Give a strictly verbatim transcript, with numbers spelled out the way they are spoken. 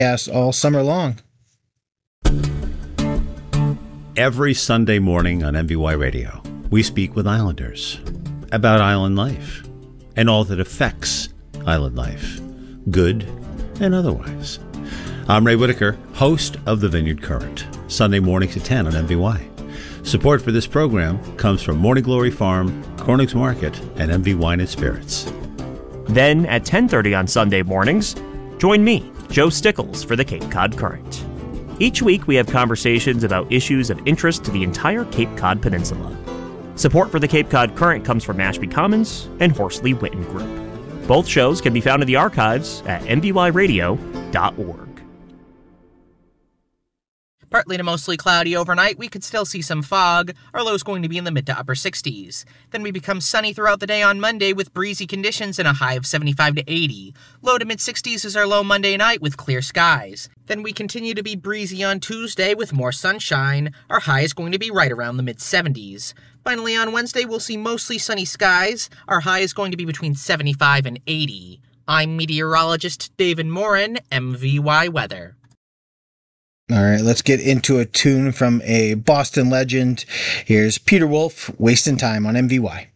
Yes, all summer long. Every Sunday morning on M V Y Radio, we speak with Islanders about island life and all that affects island life, good and otherwise. I'm Ray Whitaker, host of the Vineyard Current, Sunday mornings at ten on M V Y. Support for this program comes from Morning Glory Farm, Corning's Market, and M V Wine and Spirits. Then at ten thirty on Sunday mornings, join me, Joe Stickles, for the Cape Cod Current. Each week we have conversations about issues of interest to the entire Cape Cod Peninsula. Support for the Cape Cod Current comes from Mashpee Commons and Horsley Witten Group. Both shows can be found in the archives at m v y radio dot org. Partly to mostly cloudy overnight, we could still see some fog. Our low is going to be in the mid to upper sixties. Then we become sunny throughout the day on Monday with breezy conditions and a high of seventy-five to eighty. Low to mid sixties is our low Monday night with clear skies. Then we continue to be breezy on Tuesday with more sunshine. Our high is going to be right around the mid seventies. Finally on Wednesday, we'll see mostly sunny skies. Our high is going to be between seventy-five and eighty. I'm meteorologist David Morin, M V Y Weather. All right, let's get into a tune from a Boston legend. Here's Peter Wolf, Wasting Time on M V Y.